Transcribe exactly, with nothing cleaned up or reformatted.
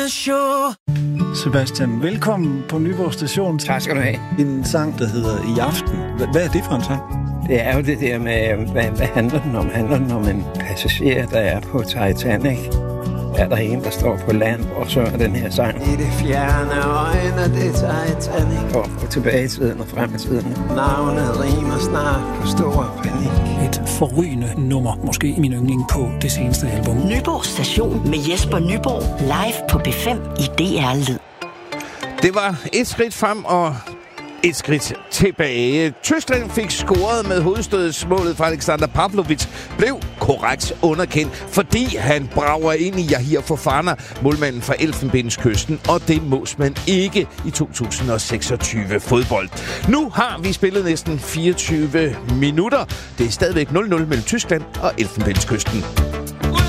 Show. Sebastian, velkommen på Nyborg Station. Tak skal du have. En sang, der hedder I Aften. Hvad er det for en sang? Det er jo det der med, hvad, hvad handler den om? Handler den om en passager, der er på Titanic? Er der en, der står på land og synger den her sang? I det fjerne øjne, det er Titanic. For at tilbage i tiden og frem i tiden. Navnet rimer snart på stor panik. Et forrygende nummer, måske min yndling på det seneste album. Nyborg Station med Jesper Nyborg, live på B fem i D R Lyd. Det var et skridt frem og et skridt tilbage. Tyskland fik scoret med hovedstødsmålet fra Alexander Pavlovic, blev korrekt underkendt, fordi han brager ind i Yahir Fofana, målmanden fra Elfenbenskysten, og det mås man ikke i to tusind og seksogtyve fodbold. Nu har vi spillet næsten fireogtyve minutter. Det er stadigvæk nul nul mellem Tyskland og Elfenbenskysten.